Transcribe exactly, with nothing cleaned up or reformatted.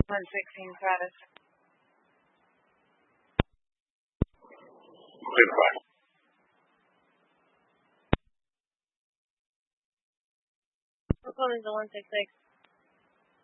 one sixteen status. Clear five. We're calling the one six six.